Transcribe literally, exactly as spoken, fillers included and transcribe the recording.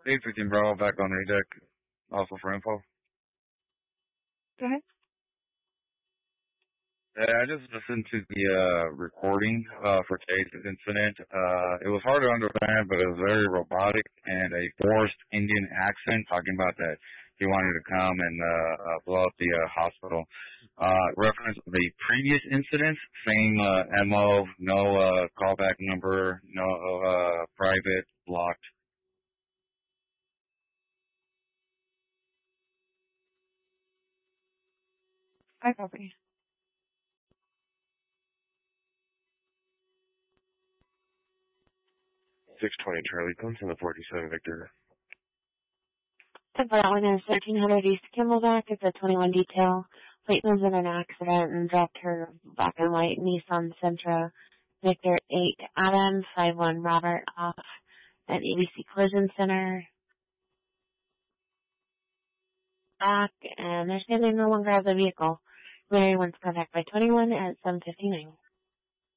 eight fifteen Bravo, back on A deck. Also for info. Go ahead. Yeah, I just listened to the uh, recording uh, for today's incident. Uh, it was hard to understand, but it was very robotic and a forced Indian accent, talking about that he wanted to come and uh, uh, blow up the uh, hospital. Uh, reference the previous incidents, same uh, M O, no uh, callback number, no uh, private, blocked. I copy. six twenty Charlie, comes in the forty-seven Victor. And for that one is thirteen hundred East Camelback. It's a twenty-one detail. Plate was in an accident and dropped her black and white Nissan Sentra Victor eight Adam five one Robert off at A B C Collision Center. Back, and they're saying they no longer have the vehicle. Mary wants contact by twenty-one at seven fifty-nine.